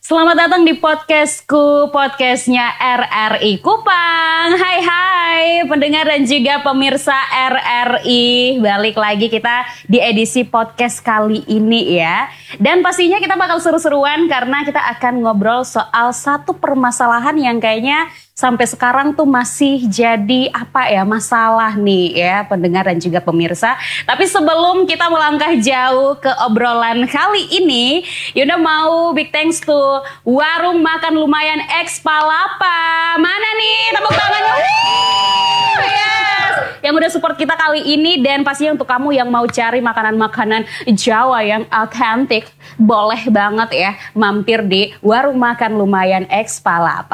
Selamat datang di podcastku, podcastnya RRI Kupang. Hai pendengar dan juga pemirsa RRI. Balik lagi kita di edisi podcast kali ini ya. Dan pastinya kita bakal seru-seruan karena kita akan ngobrol soal satu permasalahan yang kayaknya sampai sekarang tuh masih jadi masalah nih ya pendengar dan juga pemirsa. Tapi sebelum kita melangkah jauh ke obrolan kali ini, Yunda mau big thanks to Warung Makan Lumayan X Palapa. Mana nih tepuk tangannya? Yes. Yang udah support kita kali ini, dan pastinya untuk kamu yang mau cari makanan-makanan Jawa yang autentik, boleh banget ya mampir di Warung Makan Lumayan X Palapa.